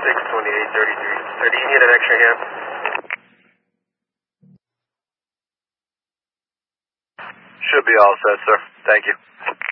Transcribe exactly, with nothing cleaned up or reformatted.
six twenty-eight thirty-three. Sir, do you need an extra hand? Should be all set, sir. Thank you.